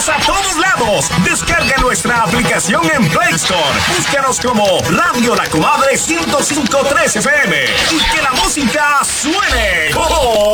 Estamos a todos lados. Descarga nuestra aplicación en Play Store. Búscanos como Radio La Comadre 105.3 FM y que la música suene. ¡Oh!